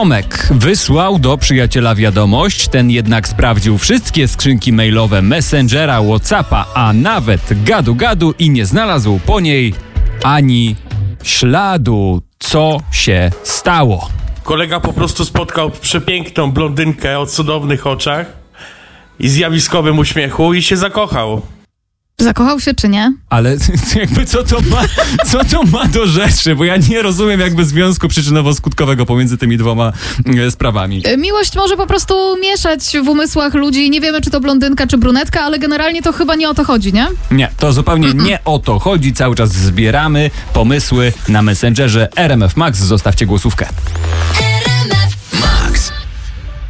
Tomek wysłał do przyjaciela wiadomość, ten jednak sprawdził wszystkie skrzynki mailowe, Messengera, Whatsappa, a nawet gadu i nie znalazł po niej ani śladu. Co się stało? Kolega po prostu spotkał przepiękną blondynkę o cudownych oczach i zjawiskowym uśmiechu i się zakochał. Zakochał się czy nie? Ale jakby co to ma do rzeczy? Bo ja nie rozumiem jakby związku przyczynowo-skutkowego pomiędzy tymi dwoma sprawami. Miłość może po prostu mieszać w umysłach ludzi. Nie wiemy, czy to blondynka, czy brunetka, ale generalnie to chyba nie o to chodzi, nie? Nie, to zupełnie nie o to chodzi. Cały czas zbieramy pomysły na Messengerze RMF Max. Zostawcie głosówkę.